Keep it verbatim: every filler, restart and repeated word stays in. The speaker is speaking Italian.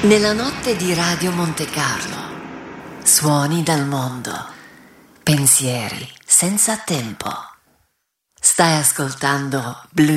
Nella notte di Radio Monte Carlo, suoni dal mondo, pensieri senza tempo. Stai ascoltando Blue